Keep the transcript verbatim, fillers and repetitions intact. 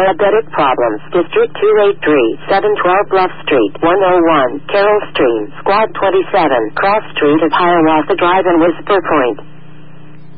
Diabetic Problems. District two eighty-three, seven twelve Bluff Street, one oh one, Carroll Stream, Squad twenty-seven, Cross Street at Hiawatha Drive and Whisper Point.